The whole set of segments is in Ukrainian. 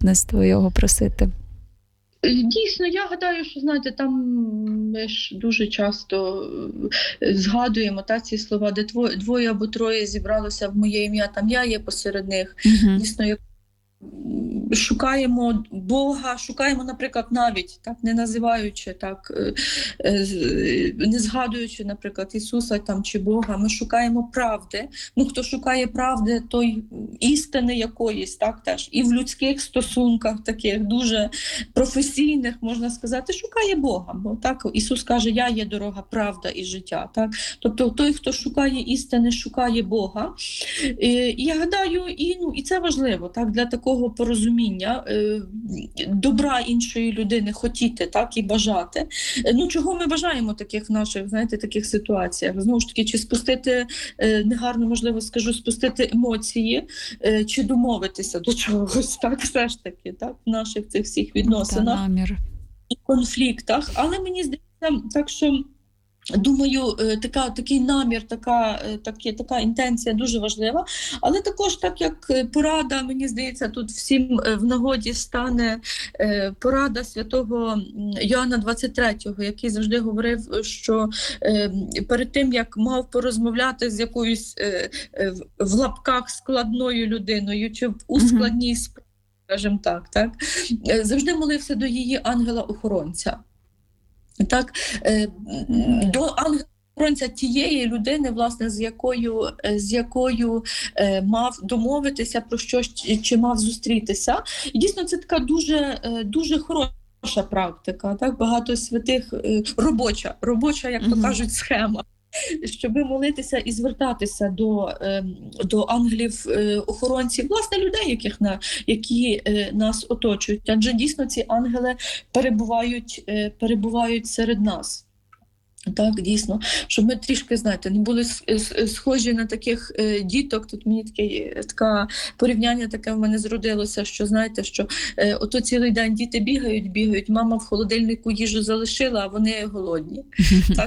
заступництво його просити? Дійсно, я гадаю, що, знаєте, там ми ж дуже часто згадуємо ці слова, де двоє або троє зібралося в моє ім'я, там я є посеред них. Дійсно, як шукаємо Бога, шукаємо, наприклад, навіть так, не називаючи, так, не згадуючи, наприклад, Ісуса там чи Бога, ми шукаємо правди. Ну, хто шукає правди, той істини якоїсь, так, теж і в людських стосунках, таких дуже професійних, можна сказати, шукає Бога. Бо так Ісус каже: "Я є дорога, правда і життя". Так, тобто той, хто шукає істини, шукає Бога. І я гадаю, і це важливо, так, для такого порозуміння, добра іншої людини хотіти, так, і бажати. Ну, чого ми бажаємо таких в наших, знаєте, таких ситуаціях? Знову ж таки, чи спустити, негарно, можливо, скажу, спустити емоції, чи домовитися до чогось, так, все ж таки, так, в наших цих всіх відносинах і конфліктах. Але мені здається, так що, думаю, такий намір, така інтенція дуже важлива. Але також, так як порада, мені здається, тут всім в нагоді стане порада святого Йоанна 23-го, який завжди говорив, що перед тим, як мав порозмовляти з якоюсь в лапках складною людиною, чи в складній справі, скажімо так, завжди молився до її ангела-охоронця. Так, до ангела-охоронця тієї людини, власне, з якою мав домовитися про щось, чи мав зустрітися. І дійсно, це така дуже хороша практика, так, багато святих, робоча, як то кажуть, схема. Щоб молитися і звертатися до ангелів-охоронців, власне, людей, які нас оточують. Адже дійсно ці ангели перебувають серед нас. Так, дійсно, щоб ми трішки, знаєте, не були схожі на таких діток. Тут мені таке порівняння таке в мене зродилося, що, знаєте, що ото цілий день діти бігають, мама в холодильнику їжу залишила, а вони голодні. Так,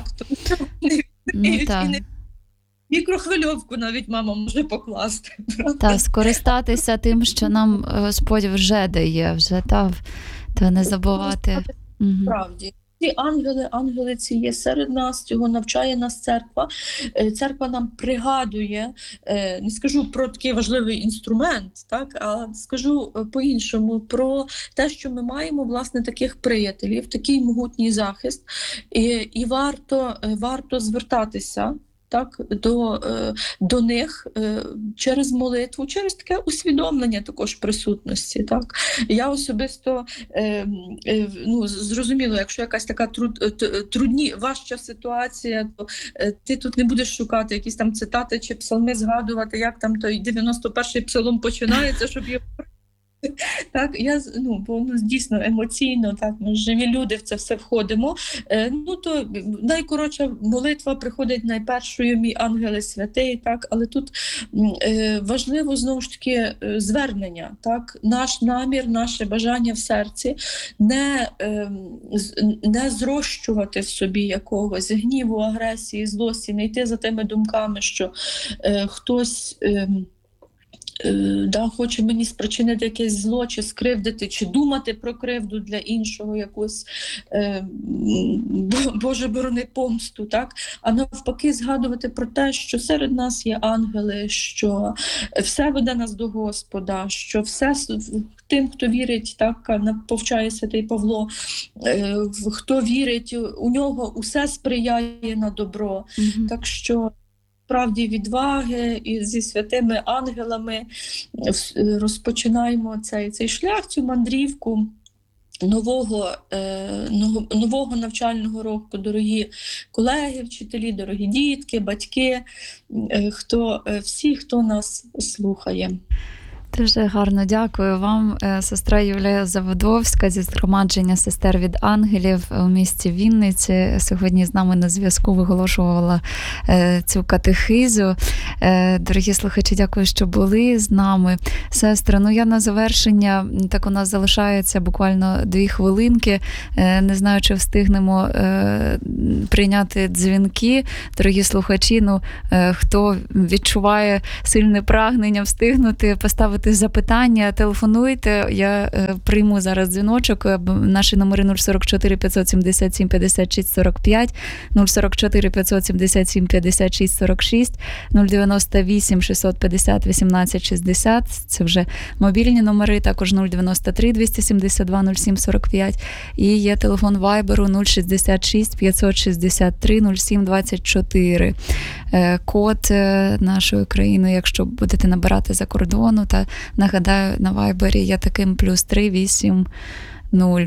мікрохвильовку навіть мама може покласти. Так, скористатися тим, що нам Господь вже дає, то не забувати. Справді. Ці ангели ці є серед нас, цього навчає нас церква. Церква нам пригадує, не скажу про такий важливий інструмент, так, а скажу по-іншому, про те, що ми маємо, власне, таких приятелів, такий могутній захист, і варто звертатися, так, до них через молитву, через таке усвідомлення також присутності. Так. Я особисто зрозуміло, якщо якась така важча ситуація, то ти тут не будеш шукати якісь там цитати чи псалми, згадувати, як там той 91-й псалом починається, щоб його... Так, бо дійсно емоційно, так, ми живі люди в це все входимо. То найкоротша молитва приходить найпершою, мій ангеле святий, так, але тут важливо, знову ж таки, звернення, так, наш намір, наше бажання в серці, не зрощувати в собі якогось гніву, агресії, злості, не йти за тими думками, що хтось... хоче мені спричинити якесь зло, чи скривдити, чи думати про кривду для іншого, якусь, Боже борони, помсту, так? А навпаки згадувати про те, що серед нас є ангели, що все веде нас до Господа, що все тим, хто вірить, так повчає святий Павло, хто вірить, у нього усе сприяє на добро. Так що справді відваги і зі святими ангелами розпочинаємо цей шлях, цю мандрівку нового навчального року. Дорогі колеги, вчителі, дорогі дітки, батьки, всі, хто нас слухає. Дуже гарно дякую вам, сестра Юлія Заводовська зі згромадження сестер від ангелів у місті Вінниці. Сьогодні з нами на зв'язку виголошувала цю катехизу. Дорогі слухачі, дякую, що були з нами. Сестра, я на завершення, так у нас залишається буквально 2 хвилинки. Не знаю, чи встигнемо прийняти дзвінки. Дорогі слухачі, хто відчуває сильне прагнення встигнути поставити бути запитання, телефонуйте. Я прийму зараз дзвіночок. Наші номери 044 577 56 45, 044 577 56 46, 098 650 18 60. Це вже мобільні номери, також 093 272 07 45. І є телефон Вайберу 066 563 07 24. Код нашої країни, якщо будете набирати за кордону, та нагадаю, на Вайбері є таким +3 8 0.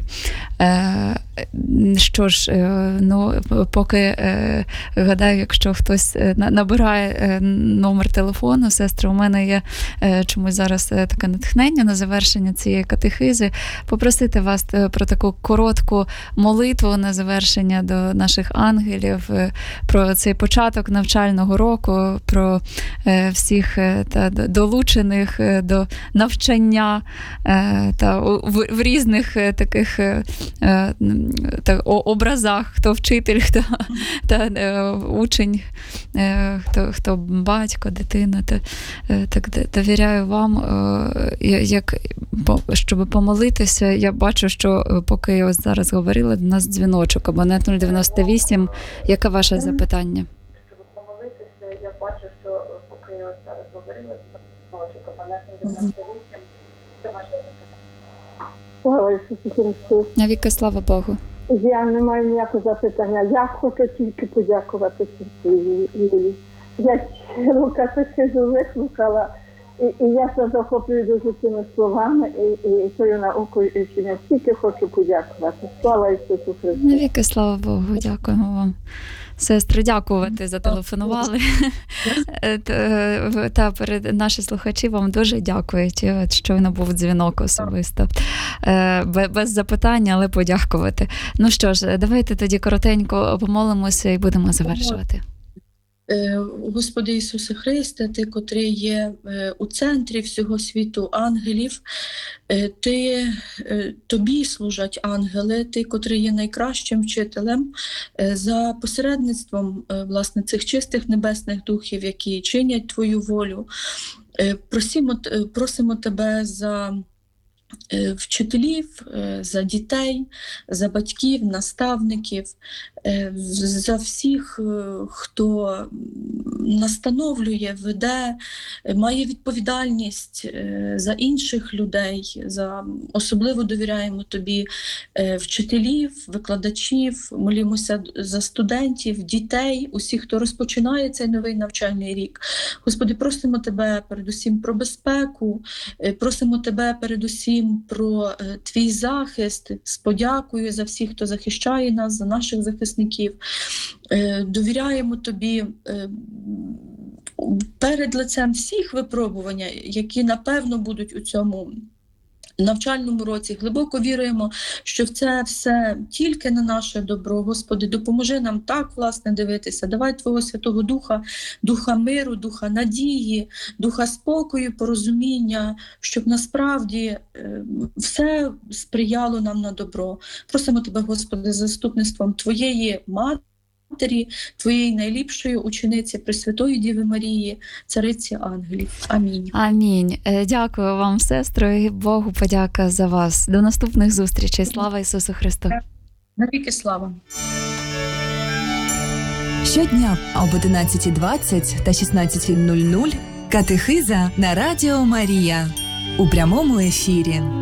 Що ж, поки гадаю, якщо хтось набирає номер телефону, сестри, у мене є чомусь зараз таке натхнення на завершення цієї катехизи, попросити вас про таку коротку молитву на завершення до наших ангелів, про цей початок навчального року, про всіх долучених до навчання та в різних таких образах, хто вчитель, хто учень, хто батько, дитина. Так довіряю вам, щоб помолитися. Я бачу, що поки я ось зараз говорила, до нас дзвіночок, абонент 098. Яке ваше запитання? Щоб помолитися, я бачу, що поки я ось зараз говорила, дзвіночок, абонент 098. Це ваше запитання. Слава Ісусу Христу. Навіки слава Богу. Я не маю ніякого запитання. Я хочу тільки подякувати Юлі. Я цілу катехизу вислухала, і я це захоплюю дуже цими словами, і тою наукою, і вчення. Тільки хочу подякувати. Слава Ісусу Христу. Навіки слава Богу. Дякуємо вам. Сестри, дякувати, зателефонували. Та перед наші слухачі вам дуже дякують. Щойно був дзвінок особисто. Без запитання, але подякувати. Ну що ж, давайте тоді коротенько помолимося і будемо завершувати. Господи Ісусе Христе, Ти, котрий є у центрі всього світу ангелів, Тобі служать ангели, Ти, котрий є найкращим вчителем, за посередництвом, власне, цих чистих небесних духів, які чинять Твою волю. Просимо Тебе за вчителів, за дітей, за батьків, наставників, за всіх, хто настановлює, веде, має відповідальність за інших людей. Особливо довіряємо Тобі вчителів, викладачів, молімося за студентів, дітей, усіх, хто розпочинає цей новий навчальний рік. Господи, просимо Тебе передусім про безпеку, просимо Тебе передусім про Твій захист, з подякою за всіх, хто захищає нас, за наших захисників. Довіряємо Тобі перед лицем всіх випробування, які, напевно, будуть у цьому навчальному році. Глибоко віруємо, що це все тільки на наше добро. Господи, допоможи нам так, власне, дивитися. Давай Твого Святого Духа, Духа миру, Духа надії, Духа спокою, порозуміння, щоб насправді все сприяло нам на добро. Просимо Тебе, Господи, за заступництвом Твоєї Матері, Твоєї найліпшої учениці, Пресвятої Діви Марії, Цариці ангелів. Амінь. Амінь. Дякую вам, сестро, і Богу подяка за вас. До наступних зустрічей. Слава Ісусу Христу. Навіки слава. Щодня об 11:20 та 16:00 катехиза на Радіо Марія у прямому ефірі.